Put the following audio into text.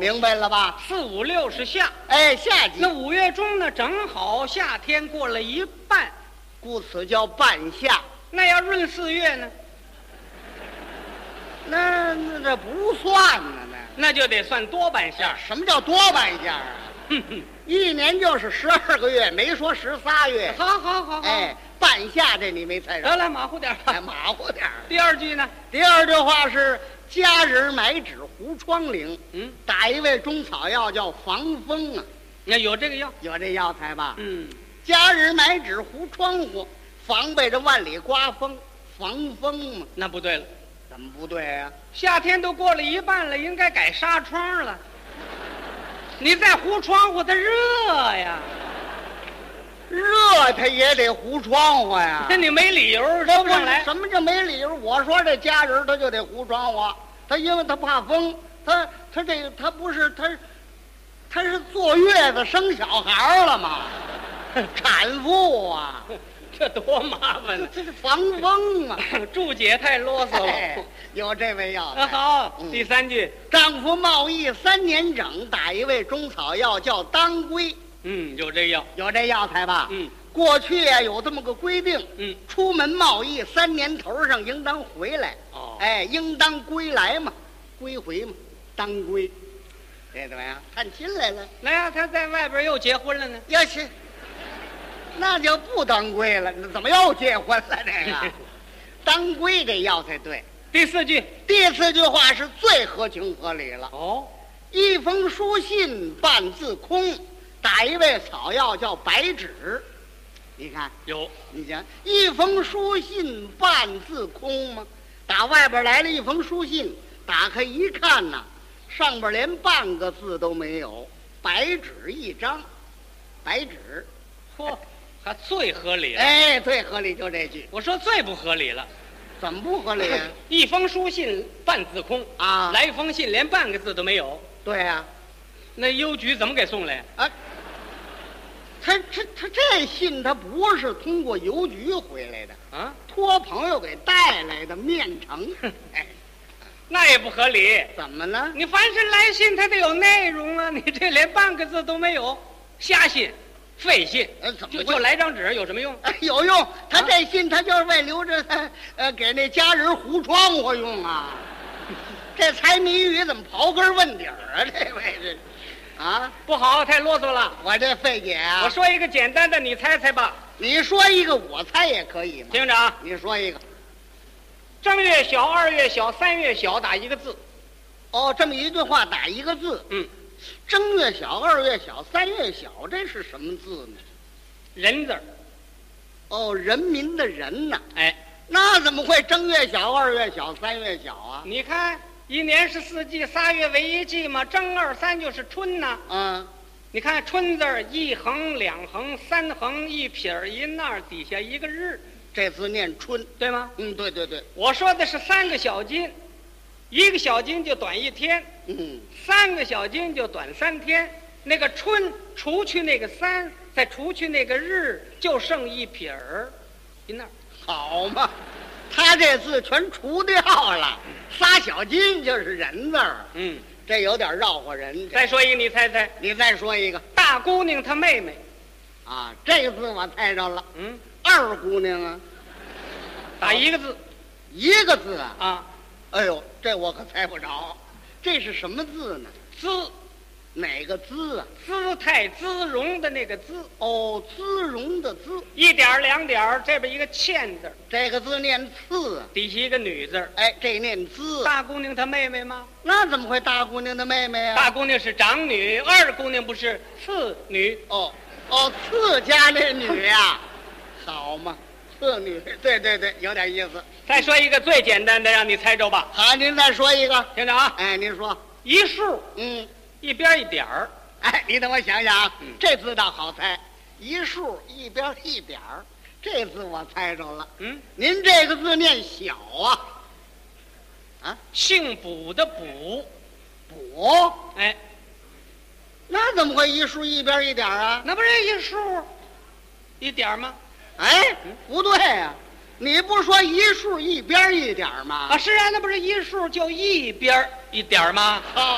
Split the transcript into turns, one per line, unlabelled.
明白了吧
？4、5、6是夏，
哎，夏季。
那5月中呢，正好夏天过了一半，
故此叫半夏。
那要闰4月呢？
那这不算呢，
那就得算多半夏。
什么叫多半夏啊？一年就是12个月，没说13月。
好，
哎，半夏这你没猜着。
得了，马虎点吧，
马虎点。
第二句呢？
第二句话是家人买纸糊窗棂。打一味中草药叫防风啊。
那有这个药？
有这药材吧？家人买纸糊窗户，防备着万里刮风，防风嘛。
那不对了。
怎么不对啊？
夏天都过了一半了，应该改纱窗了。你再糊窗户，它热呀。
热它也得糊窗户呀。
那你没理由说不上来。
什么叫没理由？我说这家人他就得糊窗户，他因为他怕风，他这个他不是他是坐月子生小孩了吗？产妇啊。
这多麻烦呢！
这是防风嘛。
注解太啰嗦了。
有这味药。
好，第三句，
丈夫贸易3年整，打一味中草药叫当归。
有这药，
有这药材吧？过去啊有这么个规定。出门贸易3年头上应当回来。哎，应当归来嘛，归回嘛，当归。这怎么样？探亲来了。
来呀，他在外边又结婚了呢。
要去。那就不当归了，怎么又结婚了？这个当归这药才对。
第4句，
第4句话是最合情合理了。一封书信半字空，打一味草药叫白纸。你看
有，
你讲一封书信半字空吗？打外边来了一封书信，打开一看呐，上边连半个字都没有，白纸一张，白纸。
嚯！还最合理了。
哎，最合理就这句。
我说最不合理了。
怎么不合理啊？
一封书信半字空啊，来一封信连半个字都没有。
对啊，
那邮局怎么给送来啊？
他这信他不是通过邮局回来的啊，托朋友给带来的面呈。哎，
那也不合理。
怎么呢？
你凡是来信，它得有内容啊，你这连半个字都没有，瞎信。废信，就来张纸有什么用？
有用，他这信他就是为留着他给那家人糊窗户用啊。这猜谜语怎么刨根问底儿啊？这位是啊，
不好，太啰嗦了。
我这费解啊。
我说一个简单的，你猜猜吧。
你说一个，我猜也可以嘛。
听着啊，
你说一个。
正月小、2月小、3月小，打一个字。
这么一句话打一个字。正月小、2月小、3月小，这是什么字呢？
人字
儿。人民的人呐。
哎，
那怎么会正月小、2月小、3月小啊？
你看，一年是4季，3月为一季嘛，正2、3就是春呐。你看春字1横2横3横1撇1捺底下一个日，
这字念春，
对吗？
对对对。
我说的是3个小金，1个小金就短1天。3个小金就短3天，那个春除去那个3，再除去那个日，就剩1撇1捺。
好嘛，他这字全除掉了，3小金就是人字儿。这有点绕乎人。
再说一个，你猜猜。
你再说一个。
大姑娘她妹妹。
这个字我猜着了。二姑娘啊，
打一个字。
一个字
啊。
哎呦，这我可猜不着。这是什么字呢？
滋，
哪个滋啊？
姿态姿容的那个姿。
姿容的姿。
1点2点，这边一个欠字，
这个字念次啊，
底下一个女字。
哎，这念滋。
大姑娘她妹妹吗？
那怎么会大姑娘的妹妹啊？
大姑娘是长女，二姑娘不是次女。
次家那女呀，好嘛，次女，对对对，有点意思。
再说一个最简单的，让你猜着吧。
好，您再说一个，
听着啊。
哎，您说
一竖，一边一点儿。
哎，你等我想想，这字倒好猜，一竖一边一点儿，这字我猜着了。您这个字念小啊？
姓卜的卜，
卜。
哎，
那怎么会一竖一边一点啊？
那不是一竖一点吗？
哎，不对呀。你不是说一竖一边一点吗？
是啊，那不是一竖就一边一点吗？